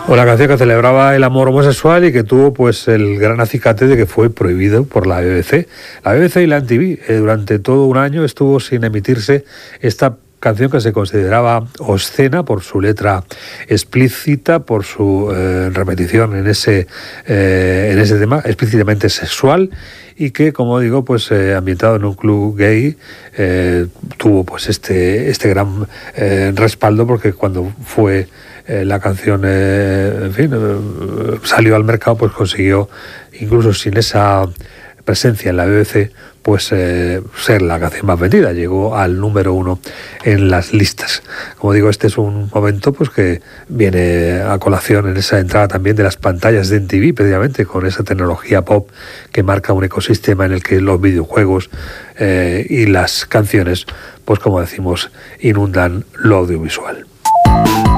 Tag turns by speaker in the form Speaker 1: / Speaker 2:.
Speaker 1: O la canción que celebraba el amor homosexual y que tuvo pues el gran acicate de que fue prohibido por la BBC. La BBC y la MTV durante todo un año estuvo sin emitirse esta canción que se consideraba obscena por su letra explícita, por su repetición en ese tema explícitamente sexual, y que, como digo, pues ambientado en un club gay, tuvo pues este gran respaldo, porque cuando fue la canción, salió al mercado, pues consiguió, incluso sin esa presencia en la BBC, pues ser la canción más vendida. Llegó al número 1 en las listas. Como digo, este es un momento pues que viene a colación en esa entrada también de las pantallas de MTV, precisamente con esa tecnología pop que marca un ecosistema en el que los videojuegos y las canciones, pues como decimos, inundan lo audiovisual.